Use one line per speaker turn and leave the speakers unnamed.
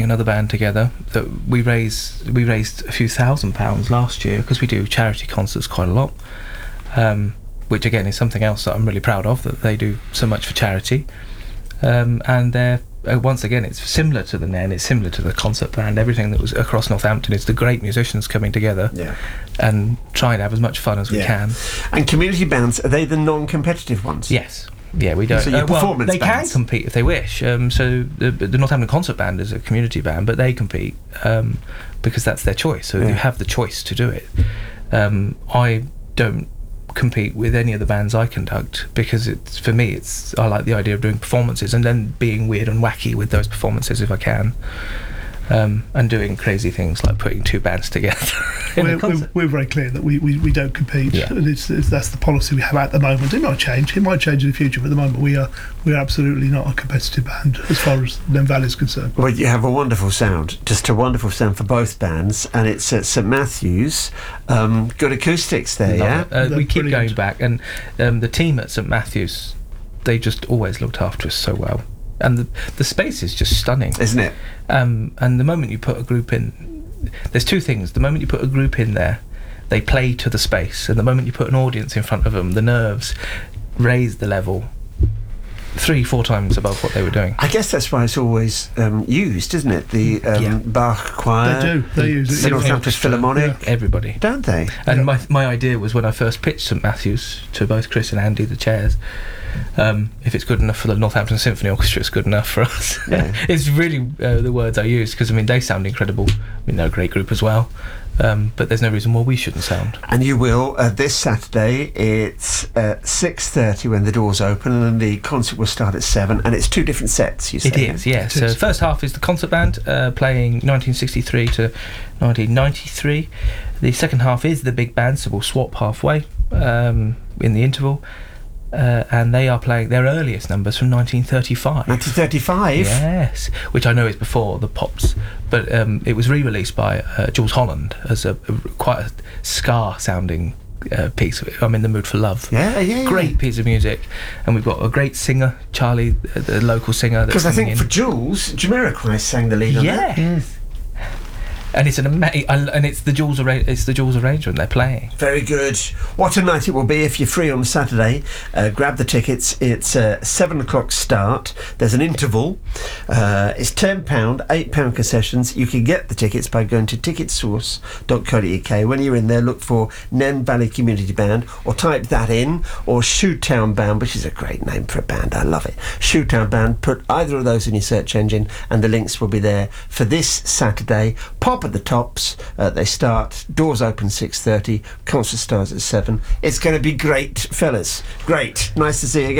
another band together that we raised a few £1,000 last year, because we do charity concerts quite a lot, which again is something else that I'm really proud of, that they do so much for charity. And they're once again, it's similar to the NEN, it's similar to the concert band. Everything that was across Northampton is the great musicians coming together and trying to have as much fun as we can.
And community bands, are they the non-competitive ones?
Yes. Yeah, we don't.
So your performance
they
bands
can compete if they wish. So the Northampton Concert Band is a community band, but they compete because that's their choice. So you have the choice to do it. I don't compete with any of the bands I conduct, because for me I like the idea of doing performances and then being weird and wacky with those performances if I can, and doing crazy things like putting two bands together.
We're very clear that we don't compete, and that's the policy we have at the moment. It might change in the future, but at the moment we are absolutely not a competitive band as far as Nen Valley is concerned.
Well, you have a wonderful sound, just a wonderful sound for both bands, and it's at St Matthew's. Good acoustics there,
we keep going back, and the team at St Matthew's, they just always looked after us so well, and the space is just stunning,
isn't it?
And the moment you put a group in, there's two things. The moment you put a group in there, they play to the space, and the moment you put an audience in front of them, the nerves raise the level 3-4 times above what they were doing.
I guess that's why it's always used, isn't it? The Bach Choir,
they use it.
Northampton Philharmonic,
everybody,
don't they?
And my idea was, when I first pitched St Matthew's to both Chris and Andy, the chairs, if it's good enough for the Northampton Symphony Orchestra, it's good enough for us. It's really the words I use, because they sound incredible. They're a great group as well. But there's no reason why we shouldn't sound.
And you will, this Saturday. It's 6:30 when the doors open, and the concert will start at 7, and it's 2 different sets, you say?
It is, yes. So first half is the concert band playing 1963 to 1993. The second half is the big band, so we'll swap halfway in the interval. And they are playing their earliest numbers from 1935.
1935?
Yes, which I know is before the Pops, but it was re-released by Jules Holland as quite a ska-sounding piece. I'm in the mood for love. Great piece of music, and we've got a great singer, Charlie, the local singer.
Because I think for Jules, Jamiroquai sang the lead on that.
Yes. And it's it's the Jules arrangement they're playing.
Very good. What a night it will be if you're free on Saturday. Grab the tickets. It's a 7 o'clock start. There's an interval. It's £10, £8 concessions. You can get the tickets by going to ticketsource.co.uk. When you're in there, look for Nen Valley Community Band, or type that in, or Shoetown Band, which is a great name for a band. I love it. Shoetown Band. Put either of those in your search engine, and the links will be there for this Saturday. Pop at the Tops. They start, doors open 6:30, concert starts at 7. It's going to be great, fellas. Great. Nice to see you again.